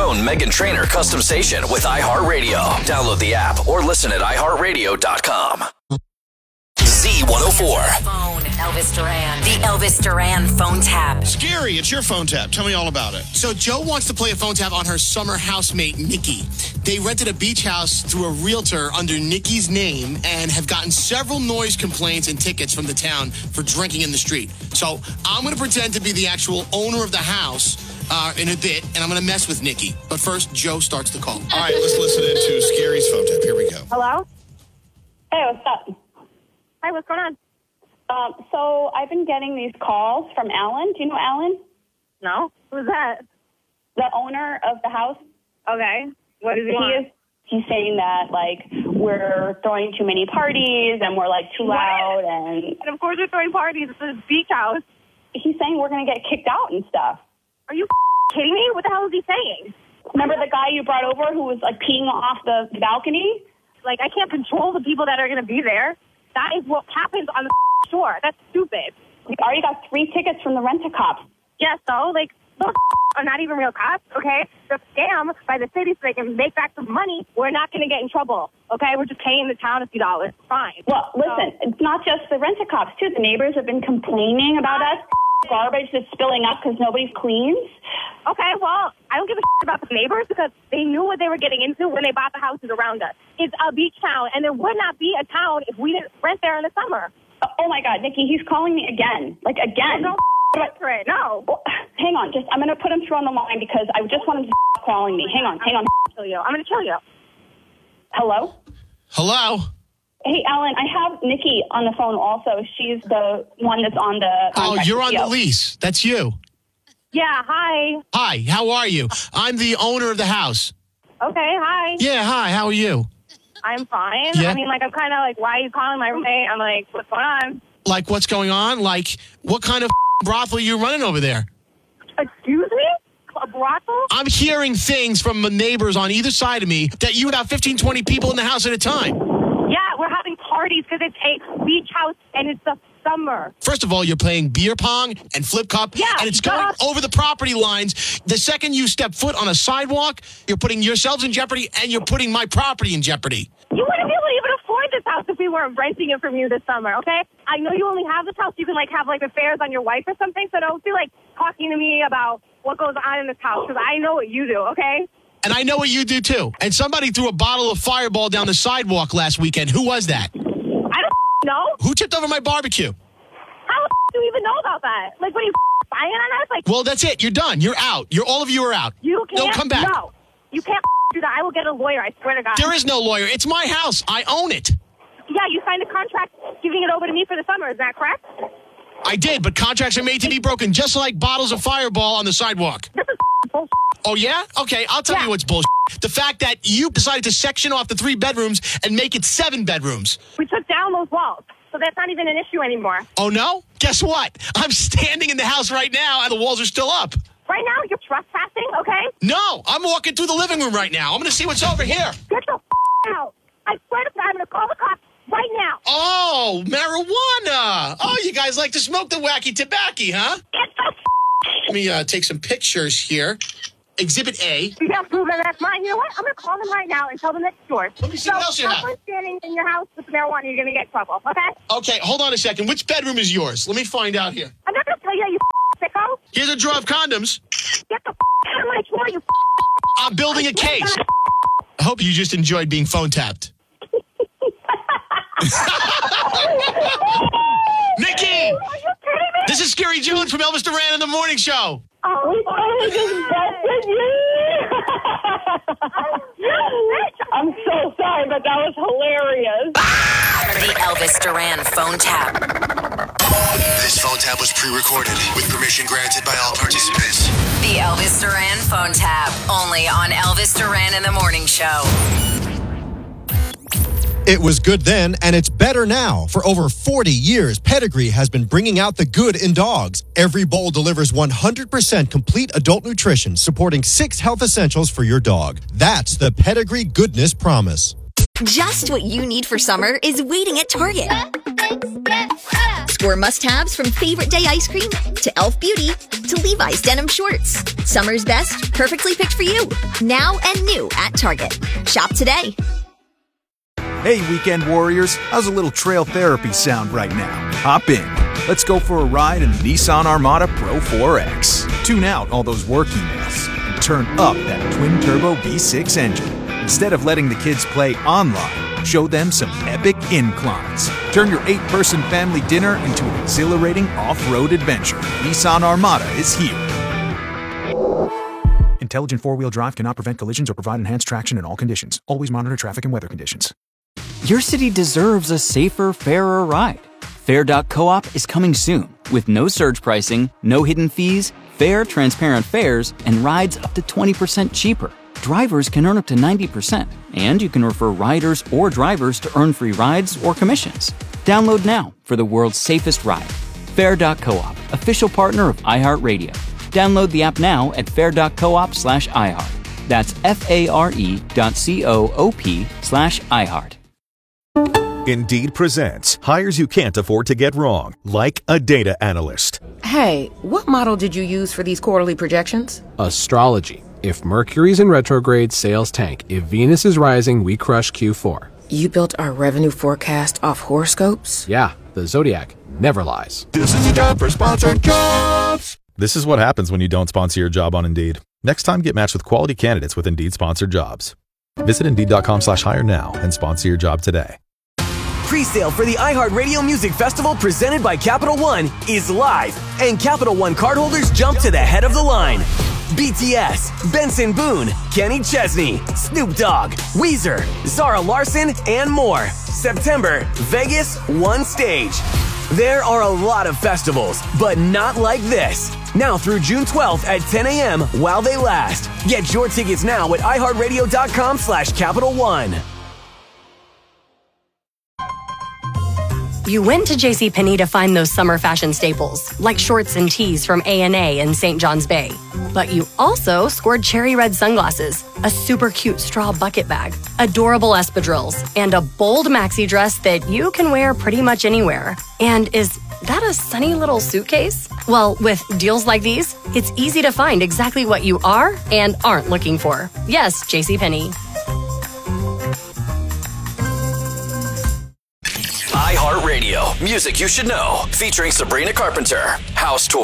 own Meghan Trainor custom station with iHeartRadio. Download the app or listen at iHeartRadio.com. Z104. Phone Elvis Duran. The Elvis Duran phone tap. Scary, it's your phone tap. Tell me all about it. So Joe wants to play a phone tap on her summer housemate, Nikki. They rented a beach house through a realtor under Nikki's name and have gotten several noise complaints and tickets from the town for drinking in the street. So I'm going to pretend to be the actual owner of the house in a bit, and I'm going to mess with Nikki. But first, Joe starts the call. All right, let's listen into Scary's phone tap. Here we go. Hello? Hey, what's up? Hi, what's going on? So I've been getting these calls from Alan. Do you know Alan? No? Who's that? The owner of the house. Okay. What does he want? He's saying that, like, we're throwing too many parties and we're, like, too loud. And of course we're throwing parties. It's a beach house. He's saying we're going to get kicked out and stuff. Are you kidding me? What the hell is he saying? Remember the guy you brought over who was, like, peeing off the balcony? Like, I can't control the people that are going to be there. That is what happens on the shore. That's stupid. We already got 3 tickets from the rent-a-cops. Yeah, so, like, those are not even real cops, okay? They're scam by the city so they can make back some money. We're not going to get in trouble, okay? We're just paying the town a few dollars. Fine. Well, listen, it's not just the rent-a-cops, too. The neighbors have been complaining about us. Garbage that's spilling up because nobody cleans. Okay, well, I don't give a about the neighbors because they knew what they were getting into when they bought the houses around us. It's a beach town, and there would not be a town if we didn't rent there in the summer. Oh, my God, Nikki, he's calling me again. Like, again. No, answer it. No. Well, hang on. I'm going to put him through on the line because I just want him to calling me. Hang on. I'm going to kill you. Hello? Hello? Hey, Alan, I have Nikki on the phone also. She's the one that's on the contract. Oh, you're on the lease. That's you. Yeah, hi. Hi, how are you? I'm the owner of the house. Okay, hi. Yeah, hi, how are you? I'm fine. Yeah? I mean, like, I'm kind of like, why are you calling my roommate? I'm like, what's going on? Like, what's going on? Like, what kind of brothel are you running over there? Excuse me? A brothel? I'm hearing things from the neighbors on either side of me that you have 15, 20 people in the house at a time. Yeah, we're having parties because it's a beach house and it's the summer. First of all, you're playing beer pong and flip cup, and it's going over the property lines. The second you step foot on a sidewalk, you're putting yourselves in jeopardy and you're putting my property in jeopardy. You wouldn't be able to even afford this house if we weren't renting it from you this summer, okay? I know you only have this house. You can, like, have, like, affairs on your wife or something, so don't be, like, talking to me about what goes on in this house because I know what you do, okay? And I know what you do, too. And somebody threw a bottle of Fireball down the sidewalk last weekend. Who was that? I don't know. Who tipped over my barbecue? How do you even know about that? Like, what are you spying on us? Like, well, that's it. You're done. You're out. All of you are out. You can't. Don't come back. No. You can't do that. I will get a lawyer. I swear to God. There is no lawyer. It's my house. I own it. Yeah, you signed a contract giving it over to me for the summer. Is that correct? I did, but contracts are made to be broken, just like bottles of Fireball on the sidewalk. This is bullshit. Oh, yeah? Okay, I'll tell you what's bullshit. The fact that you decided to section off the 3 bedrooms and make it 7 bedrooms. We took down those walls, so that's not even an issue anymore. Oh, no? Guess what? I'm standing in the house right now, and the walls are still up. Right now, you're trespassing, okay? No, I'm walking through the living room right now. I'm going to see what's over here. Get the out. I swear to God, I'm going to call the cops right now. Oh, marijuana. Oh, you guys like to smoke the wacky tobacco, huh? Get the Let me take some pictures here. Exhibit A. You can't prove that that's mine. You know what? I'm going to call them right now and tell them it's yours. Let me see what else you have. Someone's standing in your house with marijuana, you're going to get in trouble, okay? Okay, hold on a second. Which bedroom is yours? Let me find out here. I'm not going to tell you, you sicko. Here's a drawer of condoms. Get the out of my drawer, you I'm building a case. I hope you just enjoyed being phone tapped. Nikki! Are you kidding me? This is Scary Jones from Elvis Duran in the Morning Show. Oh, I just busted you. I'm so sorry, but that was hilarious. The Elvis Duran phone tap. This phone tap was pre-recorded with permission granted by all participants. The Elvis Duran phone tap. Only on Elvis Duran in the Morning Show. It was good then, and it's better now. For over 40 years, Pedigree has been bringing out the good in dogs. Every bowl delivers 100% complete adult nutrition, supporting 6 health essentials for your dog. That's the Pedigree Goodness Promise. Just what you need for summer is waiting at Target. Things get better. Score must-haves from favorite day ice cream to Elf Beauty to Levi's denim shorts. Summer's best, perfectly picked for you. Now and new at Target. Shop today. Hey, weekend warriors. How's a little trail therapy sound right now? Hop in. Let's go for a ride in the Nissan Armada Pro 4X. Tune out all those work emails and turn up that twin-turbo V6 engine. Instead of letting the kids play online, show them some epic inclines. Turn your 8-person family dinner into an exhilarating off-road adventure. Nissan Armada is here. Intelligent four-wheel drive cannot prevent collisions or provide enhanced traction in all conditions. Always monitor traffic and weather conditions. Your city deserves a safer, fairer ride. Fair.coop is coming soon with no surge pricing, no hidden fees, fair, transparent fares, and rides up to 20% cheaper. Drivers can earn up to 90%, and you can refer riders or drivers to earn free rides or commissions. Download now for the world's safest ride. Fair.coop, official partner of iHeartRadio. Download the app now at fair.coop/iHeart. That's FARE.coop/iHeart. Indeed presents hires you can't afford to get wrong, like a data analyst. Hey, what model did you use for these quarterly projections? Astrology. If Mercury's in retrograde, sales tank. If Venus is rising, we crush Q4. You built our revenue forecast off horoscopes? Yeah, the Zodiac never lies. This is the job for sponsored jobs. This is what happens when you don't sponsor your job on Indeed. Next time, get matched with quality candidates with Indeed sponsored jobs. Visit Indeed.com/hire now and sponsor your job today. Pre-sale for the iHeartRadio Music Festival presented by Capital One is live, and Capital One cardholders jump to the head of the line. BTS, Benson Boone, Kenny Chesney, Snoop Dogg, Weezer, Zara Larsson, and more. September, Vegas, one stage. There are a lot of festivals, but not like this. Now through June 12th at 10 a.m. while they last. Get your tickets now at iHeartRadio.com/Capital One. You went to JCPenney to find those summer fashion staples, like shorts and tees from A&A and St. John's Bay. But you also scored cherry red sunglasses, a super cute straw bucket bag, adorable espadrilles, and a bold maxi dress that you can wear pretty much anywhere. And is that a sunny little suitcase? Well, with deals like these, it's easy to find exactly what you are and aren't looking for. Yes, JCPenney. iHeartRadio, music you should know, featuring Sabrina Carpenter, House Tour.